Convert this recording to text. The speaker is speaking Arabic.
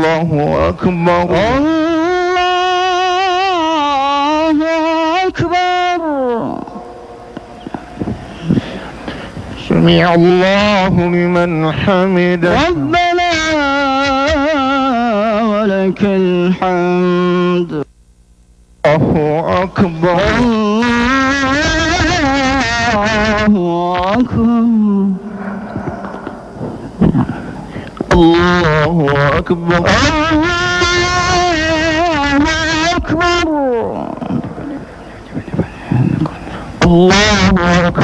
الله أكبر الله أكبر. سمع الله لمن حمده ربنا ولك الحمد. الله أكبر الله أكبر. الله أكبر الله أكبر. الله أكبر